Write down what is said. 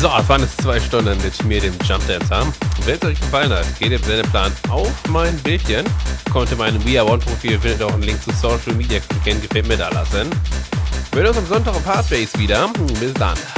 So, es waren jetzt 2 Stunden mit mir, dem Jumpdancer. Wenn es euch gefallen hat, geht im Sendeplan auf mein Bildchen. Kommt in meinem We Are One Profil, findet auch einen Link zu Social Media. Gefällt mir da lassen. Wir hören uns am Sonntag auf Hardbase wieder. Bis dann.